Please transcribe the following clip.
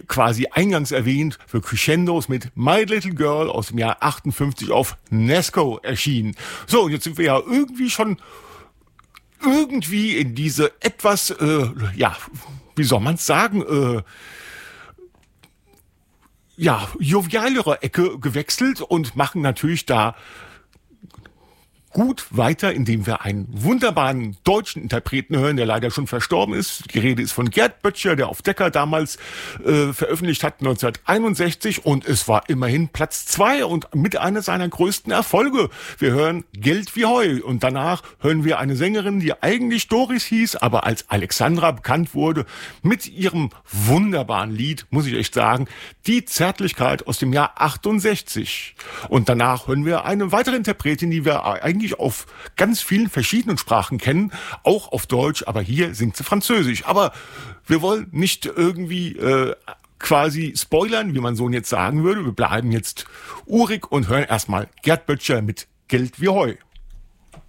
quasi eingangs erwähnt, für Crescendos mit My Little Girl aus dem Jahr 58 auf Nesco erschienen. So, und jetzt sind wir ja irgendwie in diese etwas, wie soll man es sagen, jovialere Ecke gewechselt und machen natürlich da gut weiter, indem wir einen wunderbaren deutschen Interpreten hören, der leider schon verstorben ist. Die Rede ist von Gerd Böttcher, der auf Decca damals veröffentlicht hat, 1961. Und es war immerhin Platz 2 und mit einer seiner größten Erfolge. Wir hören Geld wie Heu. Und danach hören wir eine Sängerin, die eigentlich Doris hieß, aber als Alexandra bekannt wurde, mit ihrem wunderbaren Lied, muss ich echt sagen, Die Zärtlichkeit aus dem Jahr 68. Und danach hören wir eine weitere Interpretin, die wir eigentlich auf ganz vielen verschiedenen Sprachen kennen, auch auf Deutsch, aber hier singt sie Französisch. Aber wir wollen nicht irgendwie quasi spoilern, wie mein Sohn jetzt sagen würde. Wir bleiben jetzt urig und hören erstmal Gerd Böttcher mit Geld wie Heu.